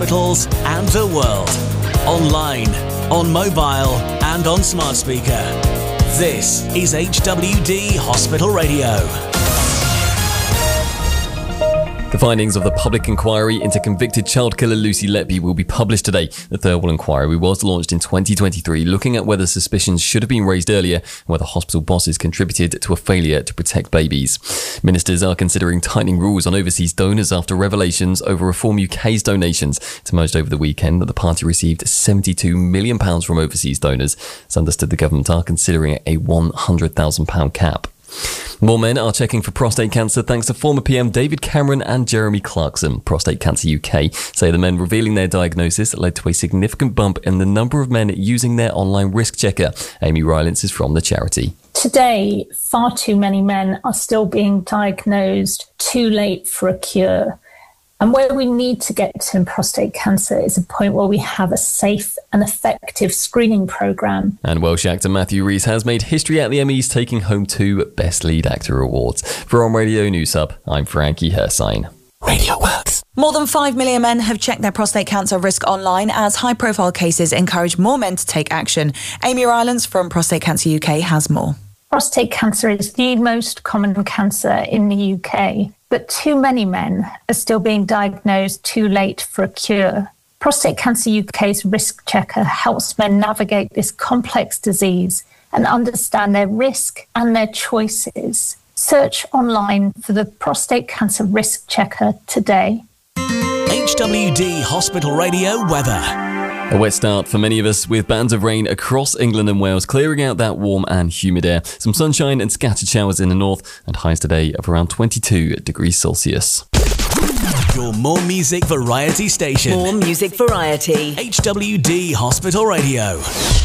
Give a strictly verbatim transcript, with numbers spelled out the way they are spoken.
hospitals and the world. Online, on mobile and on smart speaker. This is H W D Hospital Radio. The findings of the public inquiry into convicted child killer Lucy Letby will be published today. The Thirlwell inquiry was launched in twenty twenty-three, looking at whether suspicions should have been raised earlier and whether hospital bosses contributed to a failure to protect babies. Ministers are considering tightening rules on overseas donors after revelations over Reform U K's donations. It emerged over the weekend that the party received seventy-two million pounds from overseas donors. It's understood the government are considering a one hundred thousand pounds cap. More men are checking for prostate cancer thanks to former P M David Cameron and Jeremy Clarkson. Prostate Cancer U K say the men revealing their diagnosis led to a significant bump in the number of men using their online risk checker. Amy Rylance is from the charity. Today, far too many men are still being diagnosed too late for a cure. And where we need to get to in prostate cancer is a point where we have a safe and effective screening programme. And Welsh actor Matthew Rhys has made history at the Emmys, taking home two Best Lead Actor awards. For On Radio News Hub, I'm Frankie Hersine. Radio Works. More than five million men have checked their prostate cancer risk online as high-profile cases encourage more men to take action. Amy Rylance from Prostate Cancer U K has more. Prostate cancer is the most common cancer in the U K, but too many men are still being diagnosed too late for a cure. Prostate Cancer U K's risk checker helps men navigate this complex disease and understand their risk and their choices. Search online for the Prostate Cancer Risk Checker today. H W D Hospital Radio weather. A wet start for many of us, with bands of rain across England and Wales clearing out that warm and humid air. Some sunshine and scattered showers in the north, and highs today of around twenty-two degrees Celsius. Your more music variety station. More music variety. H W D Hospital Radio.